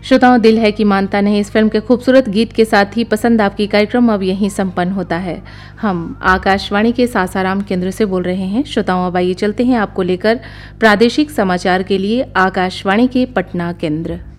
श्रोताओं, दिल है कि मानता नहीं इस फिल्म के खूबसूरत गीत के साथ ही पसंद आपकी कार्यक्रम अब यहीं संपन्न होता है। हम आकाशवाणी के सासाराम केंद्र से बोल रहे हैं। श्रोताओं, अब आइए चलते हैं आपको लेकर प्रादेशिक समाचार के लिए आकाशवाणी के पटना केंद्र।